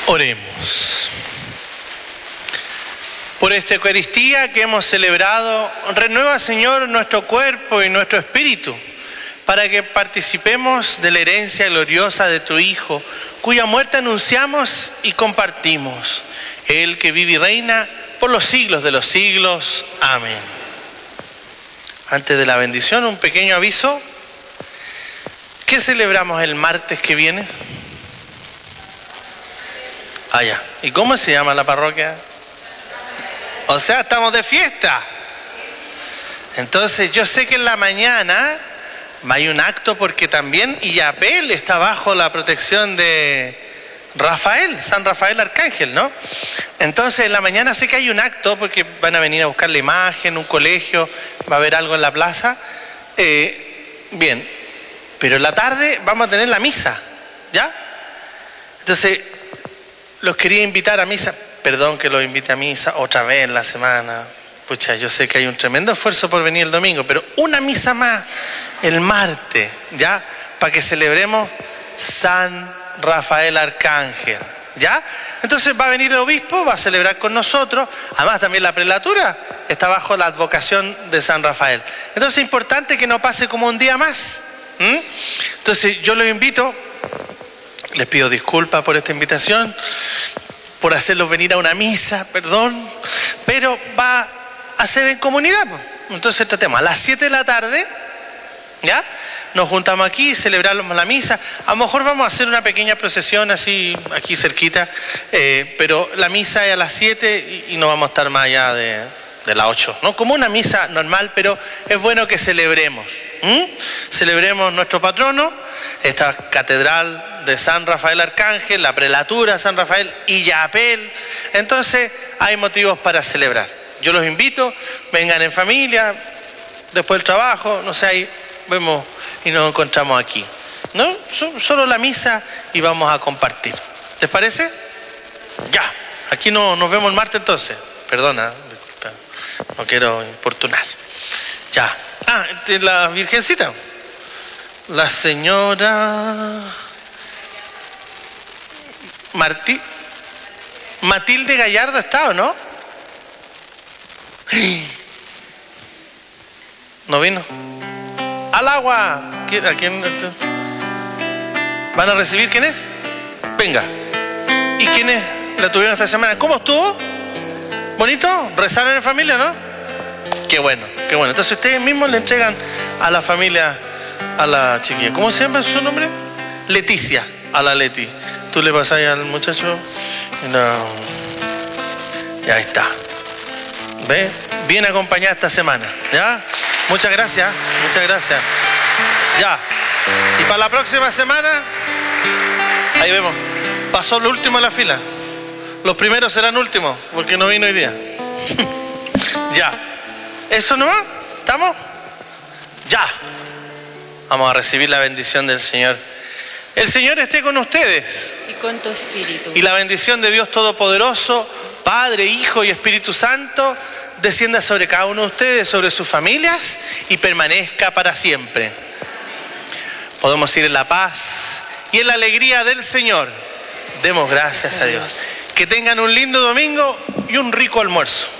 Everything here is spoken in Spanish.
Oremos. Por esta Eucaristía que hemos celebrado, renueva, Señor, nuestro cuerpo y nuestro espíritu, para que participemos de la herencia gloriosa de tu Hijo, cuya muerte anunciamos y compartimos. Él que vive y reina por los siglos de los siglos. Amén. Antes de la bendición, un pequeño aviso. ¿Qué celebramos el martes que viene? Ya. ¿Y cómo se llama la parroquia? O sea, estamos de fiesta. Entonces, yo sé que en la mañana hay un acto porque también Illapel está bajo la protección de Rafael, San Rafael Arcángel, ¿no? Entonces, en la mañana sé que hay un acto porque van a venir a buscar la imagen, un colegio, va a haber algo en la plaza. Bien, pero en la tarde vamos a tener la misa, ¿ya? Entonces, los quería invitar a misa. Perdón que los invite a misa otra vez en la semana. Pucha, yo sé que hay un tremendo esfuerzo por venir el domingo, pero una misa más el martes, ¿ya? Para que celebremos San Rafael Arcángel, ¿ya? Entonces va a venir el obispo, va a celebrar con nosotros. Además también la prelatura está bajo la advocación de San Rafael. Entonces es importante que no pase como un día más. Entonces yo los invito, les pido disculpas por esta invitación, por hacerlos venir a una misa, perdón, pero va a ser en comunidad. Entonces tratemos a las 7 de la tarde, ¿ya? Nos juntamos aquí, celebramos la misa. A lo mejor vamos a hacer una pequeña procesión así, aquí cerquita, pero la misa es a las 7 y no vamos a estar más allá de las 8, ¿no? Como una misa normal, pero es bueno que celebremos. Celebremos nuestro patrono, esta catedral de San Rafael Arcángel, la prelatura de San Rafael, Illapel. Entonces hay motivos para celebrar. Yo los invito, vengan en familia, después del trabajo, no sé, ahí vemos y nos encontramos aquí, ¿no? Solo la misa y vamos a compartir. ¿Les parece? Ya, aquí nos vemos el martes entonces. Perdona, disculpa, no quiero importunar. Ya. La Virgencita. La señora Matilde Gallardo está, ¿o no? ¿No vino? ¡Al agua! ¿A quién? ¿Van a recibir quién es? Venga. ¿Y quién es? ¿La tuvieron esta semana? ¿Cómo estuvo? ¿Bonito? ¿Rezaron en familia, no? Qué bueno, qué bueno. Entonces ustedes mismos le entregan a la familia, a la chiquilla. ¿Cómo se llama su nombre? Leticia, a la Leti. Tú le pasas al muchacho. Ya está. ¿Ve? Bien acompañada esta semana. ¿Ya? Muchas gracias. Muchas gracias. Ya. Y para la próxima semana, ahí vemos. Pasó lo último en la fila. Los primeros serán últimos, porque no vino hoy día. Ya. ¿Eso no va? ¿Estamos? Ya. Vamos a recibir la bendición del Señor. El Señor esté con ustedes. Y con tu espíritu. Y la bendición de Dios Todopoderoso, Padre, Hijo y Espíritu Santo, descienda sobre cada uno de ustedes, sobre sus familias y permanezca para siempre. Podemos ir en la paz y en la alegría del Señor. Demos gracias a Dios. Que tengan un lindo domingo y un rico almuerzo.